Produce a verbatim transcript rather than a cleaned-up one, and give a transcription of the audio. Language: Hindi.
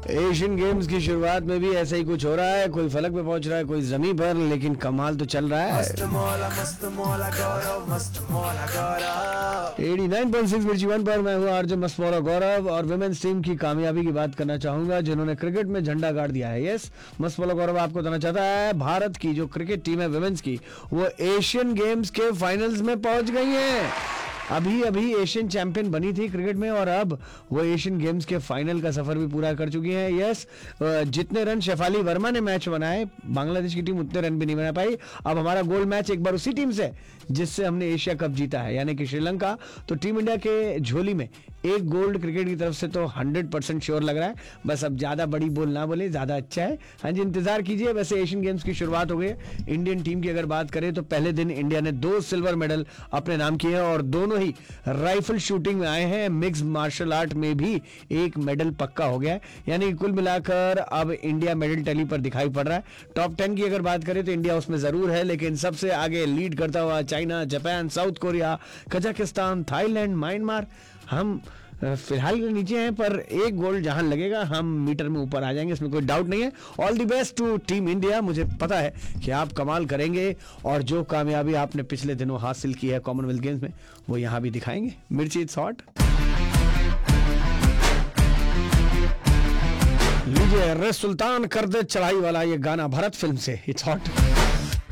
एशियन गेम्स की शुरुआत में भी ऐसा ही कुछ हो रहा है, कोई फलक पे पहुंच रहा है, कोई जमीन पर, लेकिन कमाल तो चल रहा है। मस्त मौला मस्त मौला गौरव मस्त मौला गौरव एटी नाइन पॉइंट सिक्स मिर्ची वन पर मैं हूँ आरजे मस्त मौला गौरव और विमेंस टीम की कामयाबी की बात करना चाहूंगा जिन्होंने क्रिकेट में झंडा गाड़ दिया है। यस, मस्त मौला गौरव आपको बताना चाहता है भारत की जो क्रिकेट टीम है विमेंस की, वो एशियन गेम्स के फाइनल्स में पहुंच गई है। अभी अभी एशियन चैंपियन बनी थी क्रिकेट में और अब वो एशियन गेम्स के फाइनल का सफर भी पूरा कर चुकी है। यस, जितने रन शेफाली वर्मा ने मैच बनाए, बांग्लादेश की टीम उतने रन भी नहीं बना पाई। अब हमारा गोल्ड मैच एक बार उसी टीम से जिससे हमने एशिया कप जीता है, यानी कि श्रीलंका। तो टीम इंडिया के झोली में एक गोल्ड क्रिकेट की तरफ से तो हंड्रेड परसेंट श्योर लग रहा है। बस अब ज्यादा बड़ी बोल ना बोले, ज्यादा अच्छा है। हाँ जी, इंतजार कीजिए। वैसे एशियन गेम्स की शुरुआत हो गई है। इंडियन टीम की अगर बात करें तो पहले दिन इंडिया ने दो सिल्वर मेडल अपने नाम किए हैं और दोनों ही राइफल शूटिंग में आए हैं। मिक्स मार्शल आर्ट में भी एक मेडल पक्का हो गया है, यानी कुल मिलाकर अब इंडिया मेडल टैली पर दिखाई पड़ रहा है। टॉप टेन की अगर बात करें तो इंडिया उसमें जरूर है, लेकिन सबसे आगे लीड करता हुआ China, Japan, south Korea, Kazakhstan, Thailand, Myanmar. हम फिलहाल नीचे हैं, पर एक गोल्ड जहां लगेगा हम मीटर में ऊपर आ जाएंगे, इसमें कोई डाउट नहीं है। All the best to team India. मुझे पता है कि आप कमाल करेंगे और जो कामयाबी आपने पिछले दिनों हासिल की है कॉमनवेल्थ गेम्स में, वो यहां भी दिखाएंगे। मिर्ची इट्स हॉट। लीजिए रे सुल्तान कर दे चढ़ाई वाला ये गाना भारत फिल्म से, इट्स हॉट।